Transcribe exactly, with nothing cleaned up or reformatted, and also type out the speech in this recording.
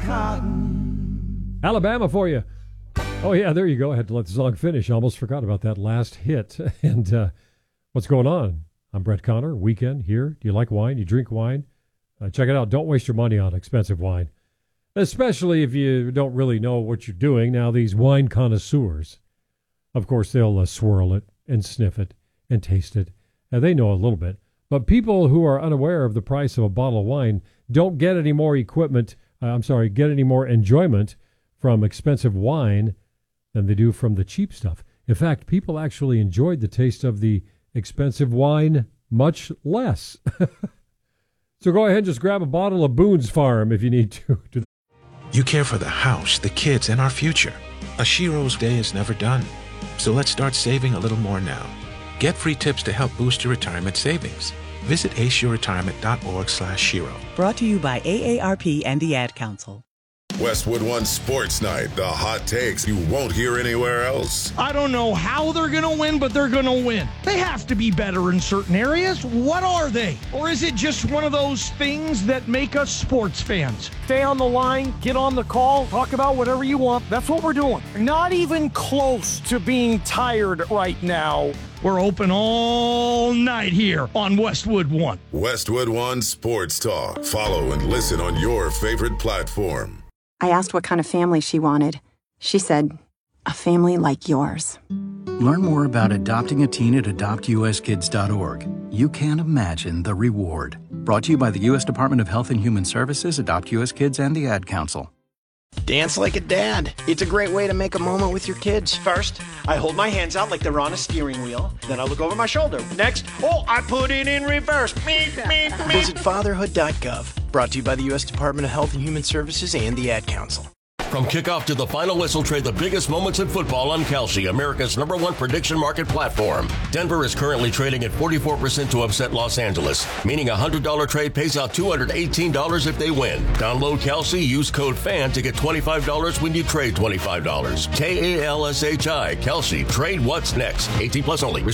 cotton. Alabama for you. Oh, yeah, there you go. I had to let the song finish. I almost forgot about that last hit. And uh, what's going on? I'm Brett Connor. Weekend here. Do you like wine? You drink wine? Uh, check it out. Don't waste your money on expensive wine, especially if you don't really know what you're doing. Now, these wine connoisseurs, of course, they'll uh, swirl it and sniff it and taste it. And they know a little bit. But people who are unaware of the price of a bottle of wine don't get any more equipment, uh, I'm sorry, get any more enjoyment from expensive wine than they do from the cheap stuff. In fact, people actually enjoyed the taste of the expensive wine much less. So go ahead and just grab a bottle of Boone's Farm if you need to. You care for the house, the kids, and our future. A Shiro's day is never done. So let's start saving a little more now. Get free tips to help boost your retirement savings. Visit ace your retirement dot org slash Shiro. Brought to you by A A R P and the Ad Council. Westwood One Sports Night, the hot takes you won't hear anywhere else. I don't know how they're going to win, but they're going to win. They have to be better in certain areas. What are they? Or is it just one of those things that make us sports fans? Stay on the line, get on the call, talk about whatever you want. That's what we're doing. Not even close to being tired right now. We're open all night here on Westwood One. Westwood One Sports Talk. Follow and listen on your favorite platform. I asked what kind of family she wanted. She said, a family like yours. Learn more about adopting a teen at adopt u s kids dot org. You can't imagine the reward. Brought to you by the U S Department of Health and Human Services, Adopt U S Kids, and the Ad Council. Dance like a dad. It's a great way to make a moment with your kids. First, I hold my hands out like they're on a steering wheel. Then I look over my shoulder. Next, oh, I put it in reverse. Meep, meep, meep. Visit fatherhood dot gov. Brought to you by the U S Department of Health and Human Services and the Ad Council. From kickoff to the final whistle, trade the biggest moments in football on Kalshi, America's number one prediction market platform. Denver is currently trading at forty-four percent to upset Los Angeles, meaning a one hundred dollars trade pays out two hundred eighteen dollars if they win. Download Kalshi, use code FAN to get twenty-five dollars when you trade twenty-five dollars. K A L S H I, Kalshi. Trade what's next. eighteen plus only.